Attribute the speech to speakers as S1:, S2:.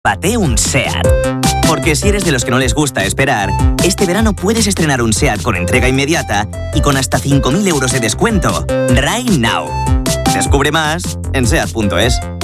S1: Pate un SEAT. Porque si eres de los que no les gusta esperar, este verano puedes estrenar un SEAT con entrega inmediata y con hasta 5.000 euros de descuento. Right now. Descubre más en SEAT.es.